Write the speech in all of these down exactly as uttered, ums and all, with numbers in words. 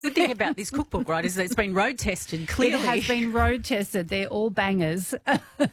The thing about this cookbook, right, is that it's been road tested clearly. It has been road tested. They're all bangers. But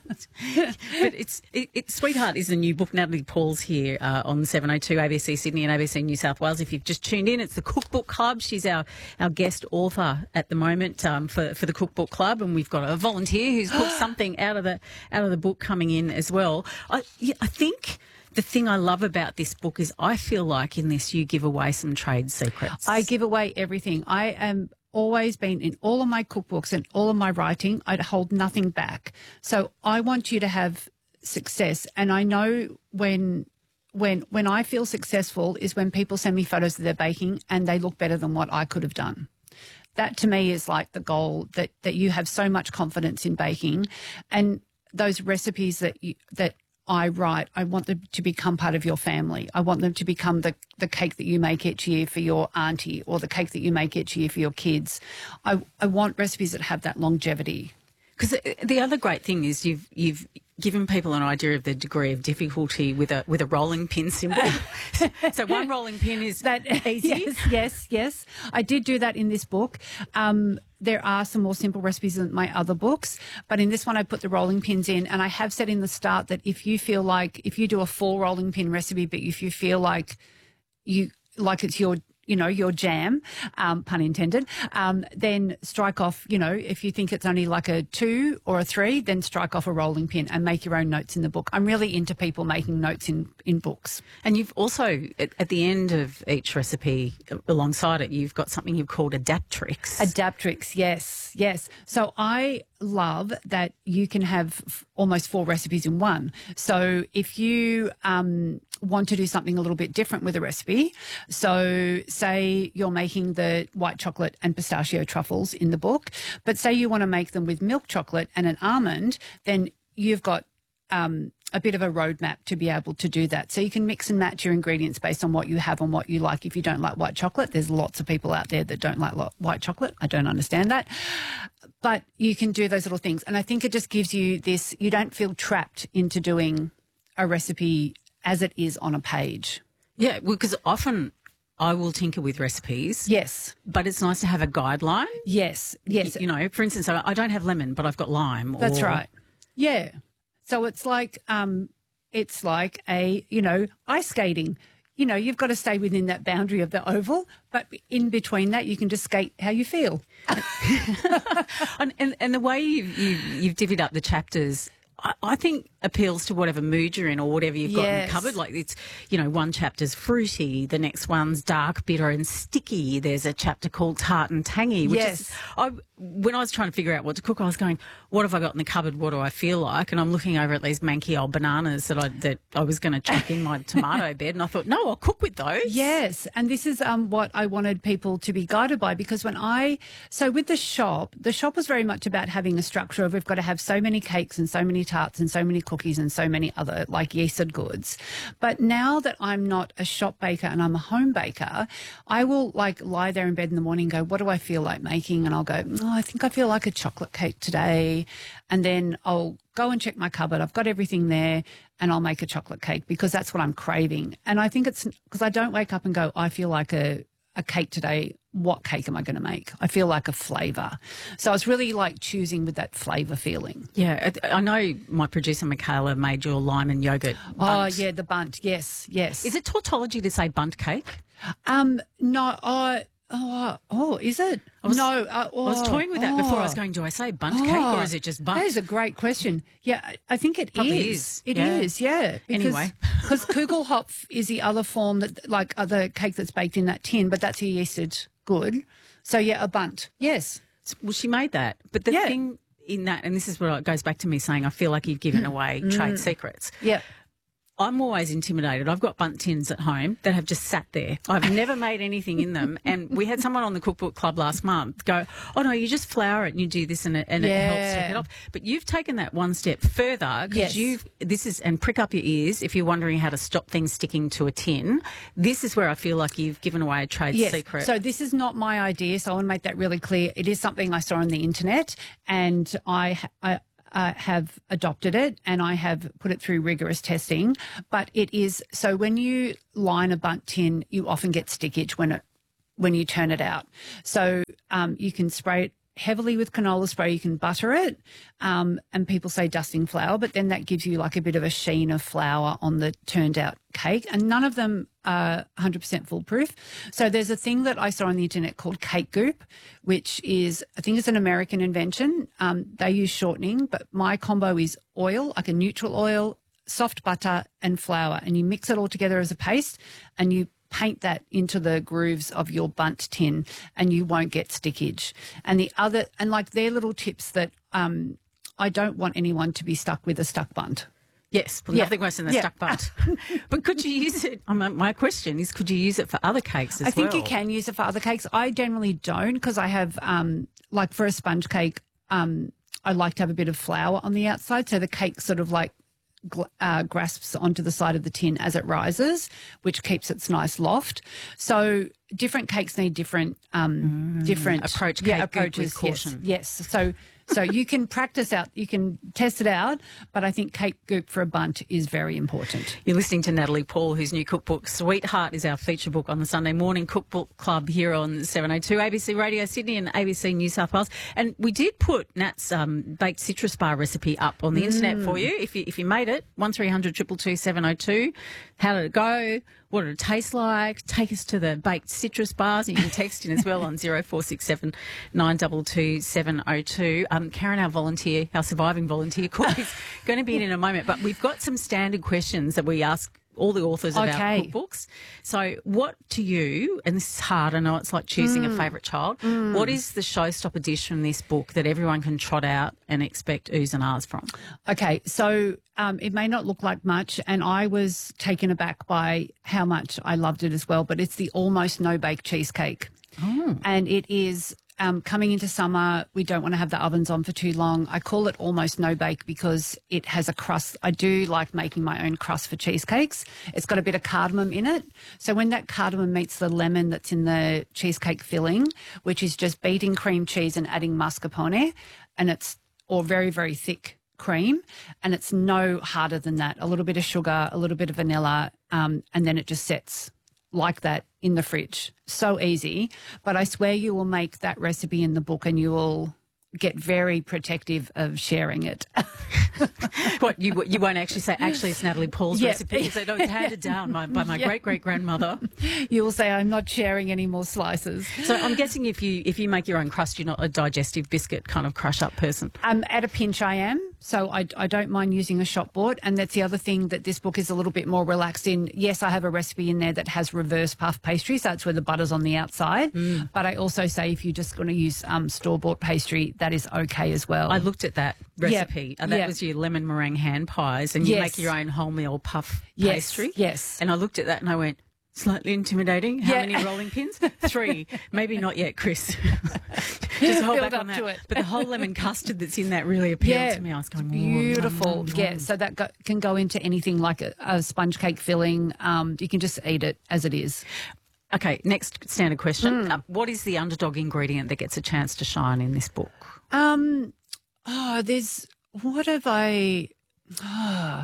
it's it, it, Sweetheart is a new book. Natalie Paul's here uh, on seven oh two A B C Sydney and A B C New South Wales. If you've just tuned in, it's the Cookbook Club. She's our, our guest author at the moment um, for for the Cookbook Club, and we've got a volunteer who's put something out of the out of the book coming in as well. I yeah, I think. The thing I love about this book is I feel like in this you give away some trade secrets. I give away everything. I am always been in all of my cookbooks and all of my writing, I'd hold nothing back. So I want you to have success. And I know when when when I feel successful is when people send me photos of their baking and they look better than what I could have done. That to me is like the goal, that, that you have so much confidence in baking, and those recipes that you, that I write, I want them to become part of your family. I want them to become the, the cake that you make each year for your auntie, or the cake that you make each year for your kids. I, I want recipes that have that longevity. Because the other great thing is you've you've given people an idea of the degree of difficulty with a with a rolling pin symbol. So one rolling pin is that easy. Yes, yes, yes. I did do that in this book. Um, there are some more simple recipes in my other books, but in this one I put the rolling pins in, and I have said in the start that if you feel like, if you do a four rolling pin recipe, but if you feel like you like it's your you know, your jam, um, pun intended, um, then strike off, you know, if you think it's only like a two or a three, then strike off a rolling pin and make your own notes in the book. I'm really into people making notes in, in books. And you've also, at, at the end of each recipe, alongside it, you've got something you've called Adaptrix. Adaptrix, yes, yes. So I love that you can have f- almost four recipes in one. So if you um, want to do something a little bit different with a recipe, so say you're making the white chocolate and pistachio truffles in the book, but say you want to make them with milk chocolate and an almond, then you've got um, a bit of a roadmap to be able to do that. So you can mix and match your ingredients based on what you have and what you like. If you don't like white chocolate, there's lots of people out there that don't like lo- white chocolate. I don't understand that. But you can do those little things. And I think it just gives you this, you don't feel trapped into doing a recipe as it is on a page. Yeah, because often I will tinker with recipes. Yes. But it's nice to have a guideline. Yes, yes. You know, for instance, I don't have lemon, but I've got lime. That's or... right. Yeah. So it's like um, it's like a, you know, ice skating. You know, you've got to stay within that boundary of the oval, but in between that, you can just skate how you feel. and, and and the way you've, you've, you've divvied up the chapters, I, I think appeals to whatever mood you're in or whatever you've got Yes. covered. Like it's, you know, one chapter's fruity, the next one's dark, bitter and sticky. There's a chapter called tart and tangy. Which Yes. Is, I, when I was trying to figure out what to cook, I was going, what have I got in the cupboard? What do I feel like? And I'm looking over at these manky old bananas that I that I was going to chuck in my tomato bed, and I thought, no, I'll cook with those. Yes, and this is um, what I wanted people to be guided by, because when I, so with the shop, the shop was very much about having a structure of we've got to have so many cakes and so many tarts and so many cookies and so many other like yeasted goods. But now that I'm not a shop baker and I'm a home baker, I will like lie there in bed in the morning and go, what do I feel like making? And I'll go, oh, I think I feel like a chocolate cake today. And then I'll go and check my cupboard. I've got everything there, and I'll make a chocolate cake because that's what I'm craving. And I think it's because I don't wake up and go, I feel like a, a cake today. What cake am I going to make? I feel like a flavour. So I was really like choosing with that flavour feeling. Yeah, I I know my producer Michaela made your lime and yogurt bunt. Oh, yeah, the bunt. Yes, yes. Is it tautology to say bunt cake? Um, no, I... Oh, oh, is it? I was, no, uh, oh, I was toying with that oh. before. I was going, do I say bunt cake or is it just bunt? That is a great question. Yeah, I- I think it Probably is. is. It Yeah. is, yeah. Because, Anyway. because Kugelhopf is the other form that, like, other cake that's baked in that tin, but that's a yeasted good. So, yeah, a bunt. Yes. Well, she made that. But the Yeah. thing in that, and this is where it goes back to me saying I feel like you've given away trade secrets. Yeah. I'm always intimidated. I've got bunt tins at home that have just sat there. I've never made anything in them. And we had someone on the Cookbook Club last month go, oh, no, you just flour it and you do this and it, and it helps Yeah. take it off. But you've taken that one step further because Yes. you've, this is, and prick up your ears if you're wondering how to stop things sticking to a tin. This is where I feel like you've given away a trade Yes. secret. So this is not my idea, so I want to make that really clear. It is something I saw on the internet, and I, I uh, have adopted it, and I have put it through rigorous testing. But it is, so when you line a bunt tin, you often get stickage when it when you turn it out. So um, you can spray it heavily with canola spray, you can butter it, um, and people say dusting flour, but then that gives you like a bit of a sheen of flour on the turned out cake, and none of them are one hundred percent foolproof. So there's a thing that I saw on the internet called cake goop, which is, I think it's an American invention. Um, they use shortening, but my combo is oil, like a neutral oil, soft butter and flour, and you mix it all together as a paste, and you paint that into the grooves of your bundt tin, and you won't get stickage. And the other, and like they're little tips that um, I don't want anyone to be stuck with a stuck bundt. Yes, well, Yeah. nothing worse than a Yeah. stuck bundt. But could you use it? I mean, my question is, could you use it for other cakes as well? I think you can use it for other cakes. I generally don't, because I have, um, like for a sponge cake, um, I like to have a bit of flour on the outside, so the cake sort of like gl- uh, grasps onto the side of the tin as it rises, which keeps its nice loft. So different cakes need different, um, different Approach yeah, cake goop with approaches. caution. Yes, yes. So. So you can practice out, you can test it out, but I think cake goop for a bundt is very important. You're listening to Natalie Paul, whose new cookbook, Sweetheart, is our feature book on the Sunday morning cookbook club here on seven oh two A B C Radio Sydney and A B C New South Wales. And we did put Nat's um, baked citrus bar recipe up on the internet for you. If you if you made it, one three hundred two two two seven oh two. How did it go? What did it taste like? Take us to the baked citrus bars. You can text in as well on zero four six seven nine two two seven oh two. Um, Karen, our volunteer, our surviving volunteer cook, is going to be in in a moment. But we've got some standard questions that we ask all the authors of our Okay. cookbooks. So what to you, and this is hard, I know it's like choosing a favourite child, what is the showstopper dish from this book that everyone can trot out and expect oohs and ahs from? Okay, so um, it may not look like much, and I was taken aback by how much I loved it as well, but it's the almost no-bake cheesecake. Oh. And it is um, coming into summer, we don't want to have the ovens on for too long. I call it almost no-bake because it has a crust. I do like making my own crust for cheesecakes. It's got a bit of cardamom in it. So when that cardamom meets the lemon that's in the cheesecake filling, which is just beating cream cheese and adding mascarpone, and it's or very, very thick cream, and it's no harder than that. A little bit of sugar, a little bit of vanilla, um, and then it just sets like that in the fridge. So easy. But I swear you will make that recipe in the book and you will get very protective of sharing it. What, you you won't actually say, actually, it's Natalie Paul's Yeah. recipe. You say, no, it's handed down by, by my Yeah. great-great-grandmother. You will say, I'm not sharing any more slices. So I'm guessing if you if you make your own crust, you're not a digestive biscuit kind of crush-up person. Um, at a pinch I am, so I, I don't mind using a shop board, and that's the other thing that this book is a little bit more relaxed in. Yes, I have a recipe in there that has reverse puff pastry, so that's where the butter's on the outside, Mm. but I also say if you're just going to use um, store-bought pastry, that is okay as well. I looked at that recipe, and that yeah. was your lemon meringue hand pies, and you Yes. make your own wholemeal puff Yes, pastry. yes. And I looked at that and I went, slightly intimidating. How Yeah. many rolling pins? Three. Maybe not yet, Chris. Just hold Build back up on that. to it. But the whole lemon custard that's in that really appealed to me. I was going, beautiful. "Mm, mm, Yeah, mm." so that go, can go into anything like a, a sponge cake filling. Um, you can just eat it as it is. Okay, next standard question. Mm. Uh, what is the underdog ingredient that gets a chance to shine in this book? Um, oh, there's what have I? Oh,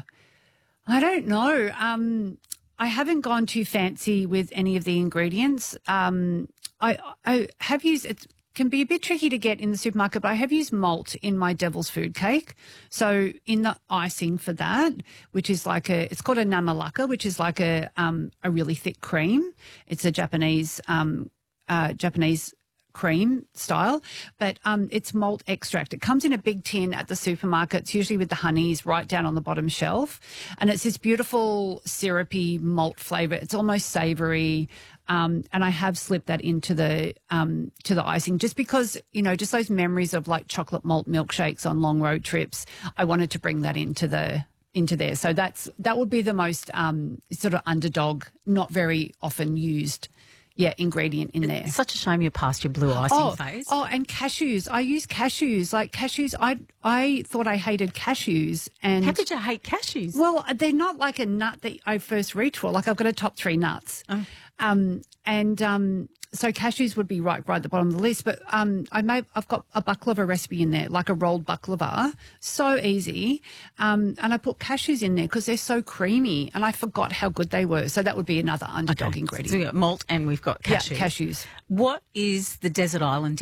I don't know. Um, I haven't gone too fancy with any of the ingredients. Um, I I have used it. Can be a bit tricky to get in the supermarket, but I have used malt in my devil's food cake. So in the icing for that, which is like a, it's called a namalaka, which is like a um, a really thick cream. It's a Japanese um, uh, Japanese cream style, but um, it's malt extract. It comes in a big tin at the supermarkets, usually with the honeys right down on the bottom shelf. And it's this beautiful syrupy malt flavour. It's almost savoury. Um, and I have slipped that into the um, to the icing just because, you know, just those memories of like chocolate malt milkshakes on long road trips. I wanted to bring that into the into there. So that's that would be the most um, sort of underdog, not very often used yeah, ingredient in there. It's such a shame you're past your blue icing Oh, phase. oh, and cashews. I use cashews. Like cashews, I I thought I hated cashews, and How could you hate cashews? well, they're not like a nut that I first reach for. Like I've got a top three nuts, Oh. um, and um, so cashews would be right, right at the bottom of the list. But um, I may, I've got a baklava recipe in there, like a rolled baklava. So easy. Um, and I put cashews in there because they're so creamy, and I forgot how good they were. So that would be another underdog Okay. ingredient. So we've got malt and we've got cashews. Yeah, cashews. What is the desert island